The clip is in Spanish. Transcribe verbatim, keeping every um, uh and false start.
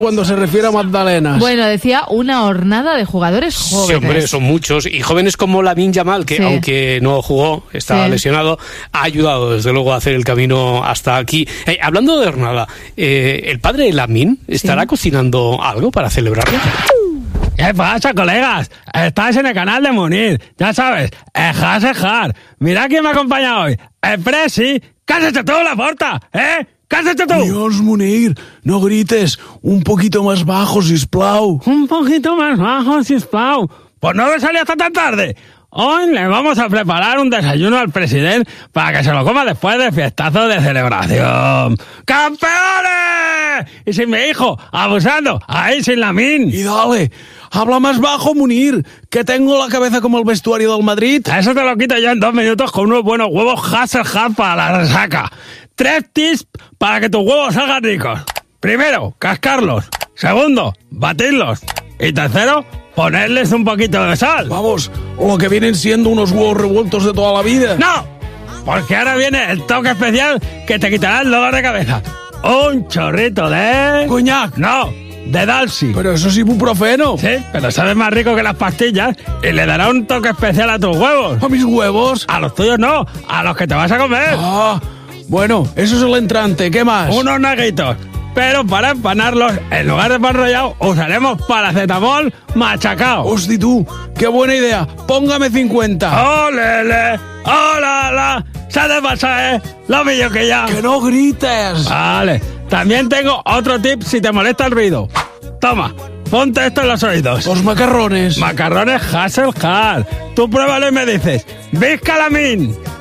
cuando se refiere a magdalenas. Bueno, decía una hornada de jugadores jóvenes. Sí, hombre, son muchos. Y jóvenes como Lamine Yamal, que sí. aunque no jugó, estaba sí. lesionado, ha ayudado desde luego a hacer el camino hasta aquí. Eh, hablando de hornada, eh, ¿el padre de Lamine estará sí. cocinando algo para celebrarlo? ¿Qué pasa, colegas? Estáis en el canal de Munir. Ya sabes, ejas, ejar. Mira quién me acompaña hoy. El Presi. ¿Qué has hecho tú, Laporta? ¿Eh? ¿Qué has hecho tú? Dios, Munir, no grites. Un poquito más bajo, sisplau. Un poquito más bajo, sisplau. Pues no me salía hasta tan tarde. Hoy le vamos a preparar un desayuno al presidente para que se lo coma después del fiestazo de celebración. ¡Campeones! Y sin mi hijo, abusando, ahí sin Lamine. Y dale, habla más bajo, Munir, que tengo la cabeza como el vestuario del Madrid. Eso te lo quito yo en dos minutos con unos buenos huevos Hasselhoff para la resaca. Tres tips para que tus huevos salgan ricos. Primero, cascarlos. Segundo, batirlos. Y tercero, ponerles un poquito de sal. Vamos, lo que vienen siendo unos huevos revueltos de toda la vida. ¡No! Porque ahora viene el toque especial que te quitará el dolor de cabeza. Un chorrito de... ¿Coñac? No, de Dalsy. Pero eso es ibuprofeno. Sí, pero sabe más rico que las pastillas y le dará un toque especial a tus huevos. ¿A mis huevos? A los tuyos no, a los que te vas a comer. Ah, bueno, eso es el entrante. ¿Qué más? Unos naguitos. Pero para empanarlos, en lugar de pan rallado, usaremos paracetamol machacao. Hosti tú, qué buena idea. Póngame cincuenta. ¡Olele! ¡Olala! ¡Se te pasa, eh! ¡Lo pillo que ya! ¡Que no grites! Vale. También tengo otro tip si te molesta el ruido. Toma, ponte esto en los oídos. Los macarrones. Macarrones Hasselhoff. Tú pruébalo y me dices, ¡Visca Lamine!